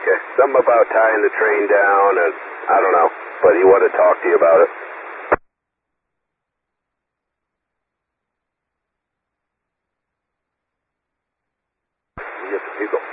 Okay. Something about tying the train down, and I don't know, but he wanted to talk to you about it. You get the people.